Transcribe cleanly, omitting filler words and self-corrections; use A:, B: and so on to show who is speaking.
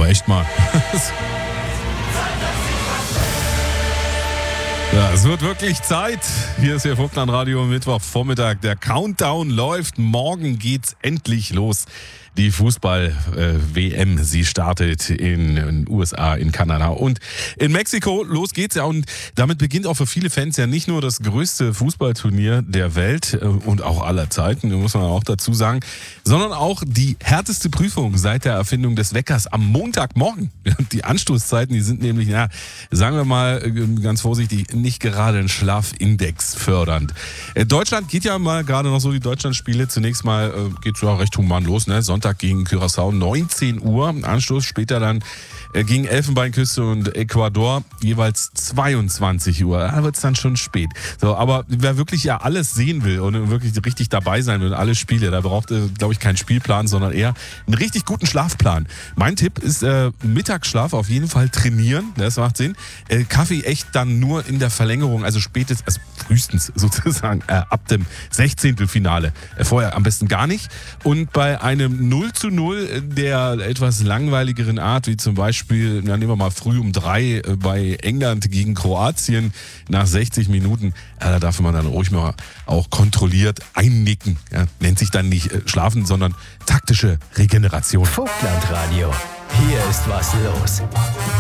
A: Aber echt mal. Ja, es wird wirklich Zeit. Hier ist Ihr Vogtland-Radio Mittwochvormittag. Der Countdown läuft. Morgen geht's endlich los. Die Fußball-WM, sie startet in den USA, in Kanada und in Mexiko. Los geht's ja, und damit beginnt auch für viele Fans ja nicht nur das größte Fußballturnier der Welt und auch aller Zeiten, muss man auch dazu sagen, sondern auch die härteste Prüfung seit der Erfindung des Weckers am Montagmorgen. Die Anstoßzeiten, die sind nämlich, ja, sagen wir mal ganz vorsichtig, nicht gerade ein Schlafindex fördernd. Deutschland geht ja mal gerade noch so die Deutschlandspiele. Zunächst mal geht's ja recht human los, ne? Sonntag gegen Curaçao, 19 Uhr. Anstoß später dann gegen Elfenbeinküste und Ecuador, jeweils 22 Uhr. Da wird's dann schon spät. So, aber wer wirklich ja alles sehen will und wirklich richtig dabei sein will, alle Spiele, da braucht glaube ich, keinen Spielplan, sondern eher einen richtig guten Schlafplan. Mein Tipp ist Mittagsschlaf auf jeden Fall trainieren, das macht Sinn. Kaffee echt dann nur in der Verlängerung, also spätestens, also frühestens sozusagen ab dem 16. Finale. Vorher am besten gar nicht. Und bei einem 0:0 der etwas langweiligeren Art, wie zum Beispiel, nehmen wir mal früh um 3 bei England gegen Kroatien nach 60 Minuten, da darf man dann ruhig mal auch kontrolliert einnicken. Ja, nennt sich dann nicht Schlafen, sondern taktische Regeneration.
B: Vogtland-Radio. Hier ist was los.